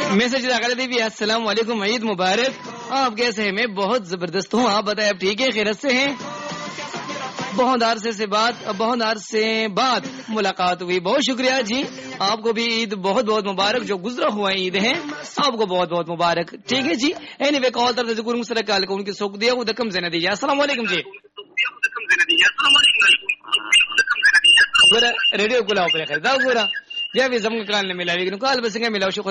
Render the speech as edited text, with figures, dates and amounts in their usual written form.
Message लगा दी भी अस्सलाम वालेकुम, ईद मुबारक। आप कैसे हैं? मैं बहुत जबरदस्त हूँ, आप बताएं आप ठीक है, खैरत से हैं? बहुत अरसे बाद मुलाकात हुई, बहुत शुक्रिया जी। आपको भी ईद बहुत बहुत मुबारक, जो गुजरा हुआ ईद है आपको बहुत बहुत मुबारक, ठीक है जी। एनीवे कॉल तरफ से गुरु सर काल को उनकी सुख दिया उधर कम से न दीजिए। अस्सलाम वालेकुम जी। रेडियो गुलाब पर खरीदा पूरा या भी जम काल ने मिला, लेकिन काल बस मिला